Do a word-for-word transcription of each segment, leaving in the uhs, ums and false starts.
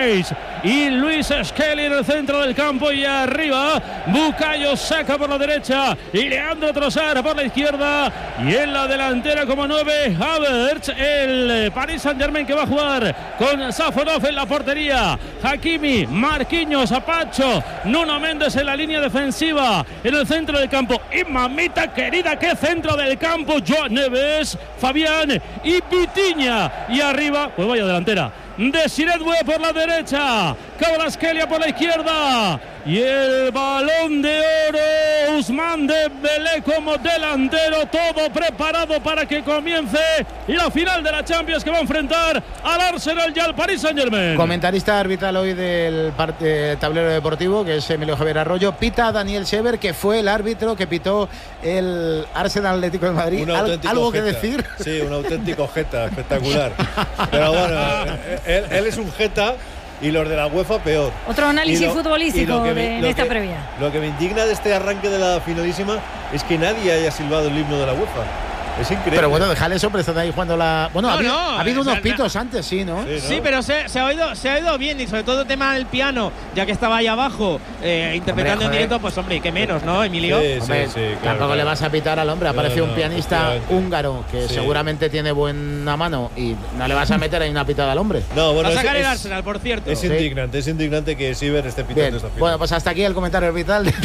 Rice y Luis Skelly en el centro del campo, y arriba Bukayo Saka por la derecha y Leandro Trossard por la izquierda, y en la delantera como nueve Havertz, el Paris Saint-Germain, que va a jugar con Safonov en la portería, Hakimi, Marquinhos, Pacho, Nuno Méndez en la línea defensiva, en el centro del campo, y mamita querida, qué centro del campo, Joao Neves, Fabián y Vitinha, y arriba, pues vaya delantera, Desiré Doué por la derecha, Kvaratskhelia por la izquierda, y el Balón de Oro Ousmane Dembélé como delantero, todo preparado para que comience la final de la Champions, que va a enfrentar al Arsenal y al Paris Saint-Germain. Comentarista arbitral hoy del parte, tablero deportivo, que es Emilio Javier Arroyo. Pita Daniel Sever, que fue el árbitro que pitó el Arsenal Atlético de Madrid. Al, ¿Algo jeta. que decir? Sí, un auténtico jeta, espectacular. Pero bueno, él, él es un jeta. Y los de la UEFA peor. Otro análisis lo, futbolístico me, de, de esta que, previa. Lo que me indigna de este arranque de la finalísima es que nadie haya silbado el himno de la UEFA. Es increíble. Pero bueno, dejadle sorpresa, están ahí jugando la. Bueno, no, ha habido, no, ha habido o sea, unos pitos no. antes, sí, ¿no? Sí, ¿no? sí pero se, se, ha oído, se ha oído bien, y sobre todo el tema del piano, ya que estaba ahí abajo eh, interpretando hombre, en directo, pues hombre, qué menos, ¿no, Emilio? Sí, hombre, sí, sí, claro, tampoco claro. le vas a pitar al hombre. Aparece no, no, un pianista húngaro que sí. seguramente tiene buena mano, y no le vas a meter ahí una pitada al hombre. No, bueno, va a sacar es, el Arsenal, por cierto. Es indignante, sí. es indignante que Siver esté pitando bien. esta final. Bueno, pues hasta aquí el comentario arbitral de,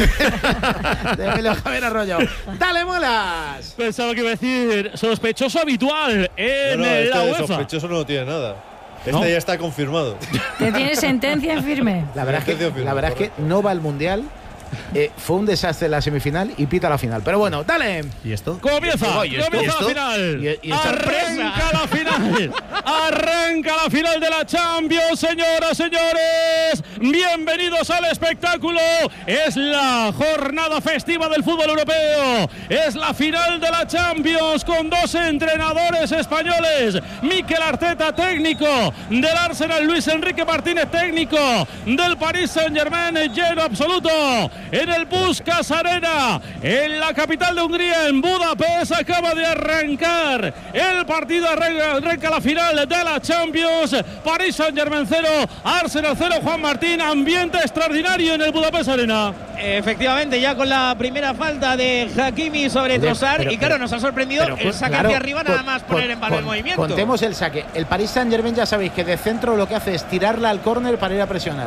de Emilio Javier Arroyo. ¡Dale, molas! Pensaba que iba a decir sospechoso habitual en no, no, este la UEFA. Sospechoso no tiene nada. Este ¿No? ya está confirmado. Te tiene sentencia en firme. La verdad es que, la verdad es que no va al Mundial. Eh, fue un desastre la semifinal y pita la final. Pero bueno, dale. ¿Y esto? Comienza, ¿Y esto? comienza ¿Y esto? la final. ¿Y, y Arranca la final. Arranca la final de la Champions, señoras, señores. Bienvenidos al espectáculo. Es la jornada festiva del fútbol europeo. Es la final de la Champions con dos entrenadores españoles. Mikel Arteta, técnico del Arsenal. Luis Enrique Martínez, técnico del Paris Saint-Germain. Lleno absoluto en el Puskás Arena, en la capital de Hungría, en Budapest. Acaba de arrancar el partido, arranca, arranca la final de la Champions. Paris Saint-Germain cero, Arsenal cero. Juan Martín, ambiente extraordinario en el Budapest Arena. Efectivamente, ya con la primera falta de Hakimi sobre Trossard, y claro, nos ha sorprendido pero, el saque claro, hacia arriba, nada más poner en valor el movimiento. Contemos el saque. El Paris Saint-Germain, ya sabéis que de centro lo que hace es tirarla al córner para ir a presionar.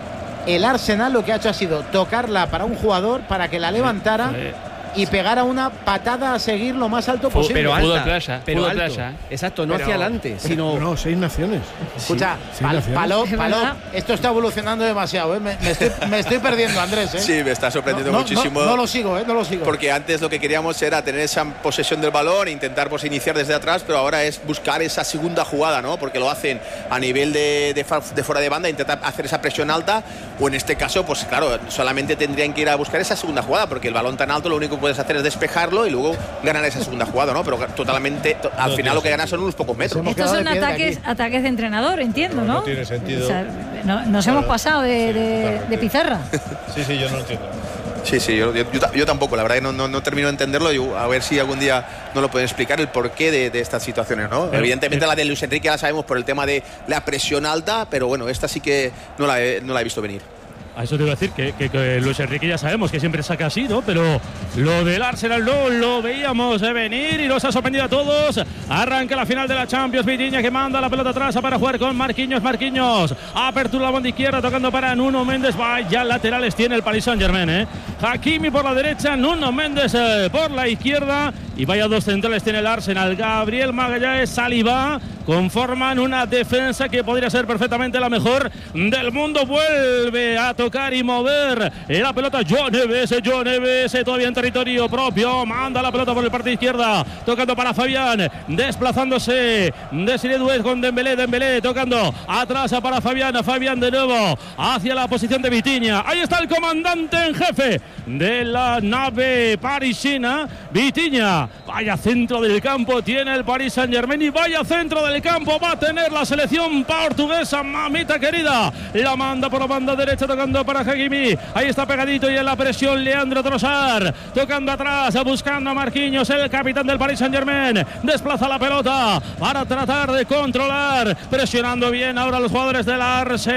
El Arsenal lo que ha hecho ha sido tocarla para un jugador para que la levantara y pegara una patada a seguir lo más alto posible. Pero alta, alta, plaza, pero alto. Plaza. Exacto, no pero, hacia adelante, sino… No, seis naciones. Escucha, sí, pal, naciones. Palop, Palop, esto está evolucionando demasiado, ¿eh? me, me, estoy, me estoy perdiendo, Andrés. ¿eh? Sí, me está sorprendiendo no, no, muchísimo. No, no lo sigo, ¿eh? No lo sigo. Porque antes lo que queríamos era tener esa posesión del balón, intentar pues, iniciar desde atrás, pero ahora es buscar esa segunda jugada, ¿no? Porque lo hacen a nivel de, de, de fuera de banda, intentar hacer esa presión alta, o en este caso, pues claro, solamente tendrían que ir a buscar esa segunda jugada, porque el balón tan alto lo único que puedes hacer es despejarlo y luego ganar esa segunda jugada, ¿no? Pero totalmente, to, al no final lo que ganas son unos pocos metros. Estos son ataques, ataques de entrenador, entiendo, ¿no? No, no tiene sentido. O sea, no, nos claro, hemos pasado de, de, de pizarra. Sí, sí, yo no lo entiendo. Sí, sí, yo, yo, yo tampoco, la verdad que no, no, no termino de entenderlo. Yo, a ver si algún día no lo pueden explicar el porqué de, de estas situaciones, ¿no? Pero, evidentemente pero, la de Luis Enrique ya la sabemos por el tema de la presión alta, pero bueno, esta sí que no la he, no la he visto venir. A eso te iba a decir, que, que, que Luis Enrique ya sabemos que siempre saca así, ¿no? Pero lo del Arsenal no lo veíamos venir y nos ha sorprendido a todos. Arranca la final de la Champions. Vitinha que manda la pelota atrás para jugar con Marquinhos. Marquinhos, apertura la banda izquierda, tocando para Nuno Méndez. Vaya laterales tiene el Paris Saint-Germain, ¿eh? Hakimi por la derecha, Nuno Méndez eh, por la izquierda. Y vaya dos centrales tiene el Arsenal. Gabriel Magalhães, Saliba, conforman una defensa que podría ser perfectamente la mejor del mundo. Vuelve a tocar y mover la pelota Joao Neves. Joao Neves todavía en territorio propio. Manda la pelota por el parte izquierda, tocando para Fabián, desplazándose Desiré Doué con Dembélé. Dembélé tocando atrás para Fabián. Fabián de nuevo hacia la posición de Vitinha. Ahí está el comandante en jefe de la nave parisina, Vitinha. Vaya centro del campo tiene el Paris Saint-Germain y vaya centro del campo va a tener la selección portuguesa, mamita querida. La manda por la banda derecha, tocando para Hakimi. Ahí está pegadito y en la presión Leandro Trossard, tocando atrás, buscando a Marquinhos, el capitán del Paris Saint-Germain. Desplaza la pelota para tratar de controlar, presionando bien ahora los jugadores del Arsenal.